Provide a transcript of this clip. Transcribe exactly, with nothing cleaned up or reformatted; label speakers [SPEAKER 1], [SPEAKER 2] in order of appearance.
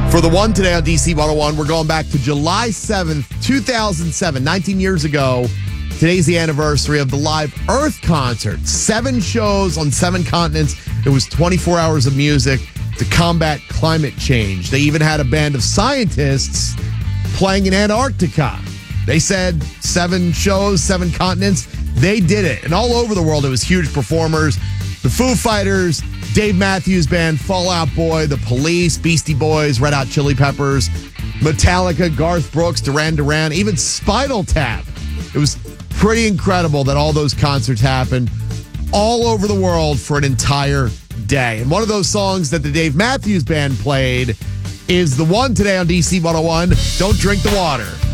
[SPEAKER 1] For the one today on D C one oh one, we're going back to July seventh, two thousand seven, nineteen years ago. Today's the anniversary of the Live Earth concert. Seven shows on seven continents. It was twenty-four hours of music to combat climate change. They even had a band of scientists playing in Antarctica. They said seven shows, seven continents. They did it. And all over the world, it was huge performers. The Foo Fighters, Dave Matthews Band, Fall Out Boy, The Police, Beastie Boys, Red Hot Chili Peppers, Metallica, Garth Brooks, Duran Duran, even Spinal Tap. It was pretty incredible that all those concerts happened all over the world for an entire day. And one of those songs that the Dave Matthews Band played is the one today on D C one oh one, Don't Drink the Water.